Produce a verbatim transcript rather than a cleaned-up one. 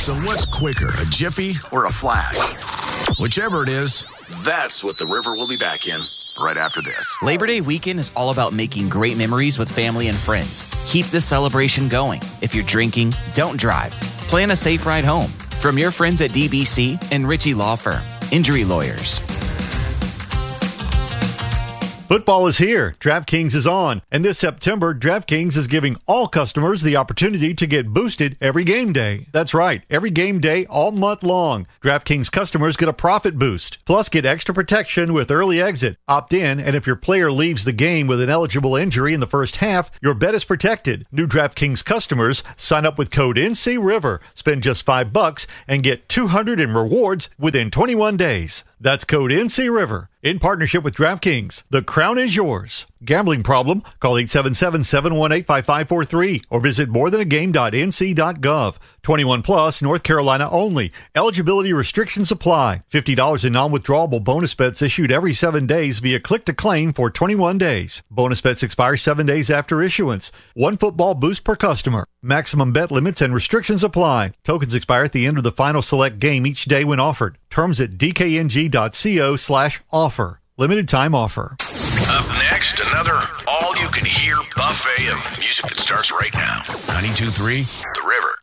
So what's quicker, a Jiffy or a Flash? Whichever it is, that's what the River will be back in right after this. Labor Day weekend is all about making great memories with family and friends. Keep the celebration going. If you're drinking, don't drive. Plan a safe ride home. From your friends at D B C and Ritchie Law Firm, Injury Lawyers. Football is here. DraftKings is on. And this September, DraftKings is giving all customers the opportunity to get boosted every game day. That's right. Every game day all month long. DraftKings customers get a profit boost. Plus, get extra protection with early exit. Opt in, and if your player leaves the game with an eligible injury in the first half, your bet is protected. New DraftKings customers sign up with code N C River. Spend just five bucks and get two hundred in rewards within twenty-one days. That's code N C River in partnership with DraftKings. The crown is yours. Gambling problem? Call eight seven seven, seven one eight, five five four three or visit more than a game dot n c dot gov. twenty-one plus, North Carolina only. Eligibility restrictions apply. fifty dollars in non-withdrawable bonus bets issued every seven days via click to claim for twenty-one days. Bonus bets expire seven days after issuance. One football boost per customer. Maximum bet limits and restrictions apply. Tokens expire at the end of the final select game each day when offered. Terms at d k n g dot co slash offer. Limited time offer. Up next, another all-you-can-hear buffet of music that starts right now. ninety-two point three The River.